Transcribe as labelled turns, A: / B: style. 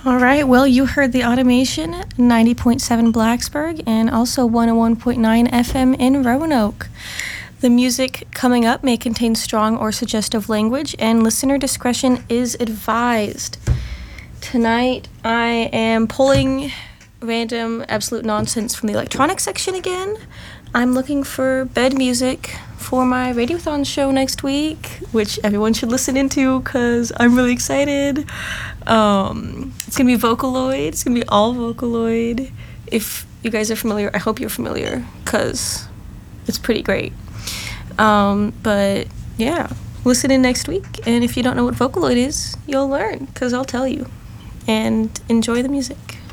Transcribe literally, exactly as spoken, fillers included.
A: All right, well, you heard the automation, ninety point seven Blacksburg, and also one oh one point nine F M in Roanoke. The music coming up may contain strong or suggestive language, and listener discretion is advised. Tonight, I am pulling random absolute nonsense from the electronics section again. I'm looking for bed music for my Radiothon show next week, which everyone should listen into because I'm really excited. Um, it's going to be Vocaloid. It's going to be all Vocaloid. If you guys are familiar, I hope you're familiar because it's pretty great. Um, but yeah, listen in next week. And if you don't know what Vocaloid is, you'll learn because I'll tell you. And enjoy the music.